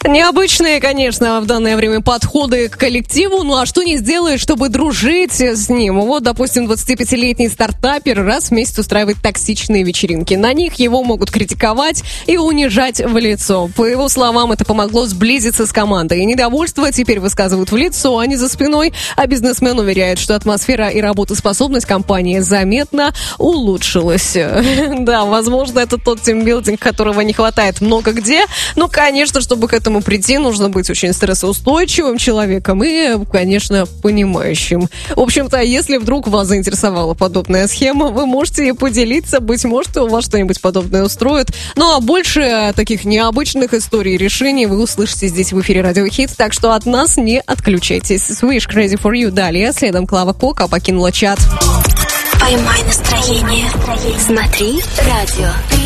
Необычные, конечно, в данное время подходы к коллективу. Ну а что не сделаешь, чтобы дружить с ним? Вот, допустим, 25-летний стартапер раз в месяц устраивает токсичные вечеринки. На них его могут критиковать и унижать в лицо. По его словам, это помогло сблизиться с командой. И недовольство теперь высказывают в лицо, а не за спиной. А бизнесмен уверяет, что атмосфера и работоспособность компании заметно улучшилась. Да, возможно, это тот тимбилдинг, которого не хватает много где. Ну, конечно, чтобы к этому прийти, нужно быть очень стрессоустойчивым человеком и, конечно, понимающим. В общем-то, если вдруг вас заинтересовала подобная схема, вы можете поделиться, быть может, у вас что-нибудь подобное устроит. Ну, а больше таких необычных историй и решений вы услышите здесь в эфире Радио Хит, так что от нас не отключайтесь. Swish Crazy for You далее, следом Клава Кока покинула чат. Поймай настроение. Смотри радио.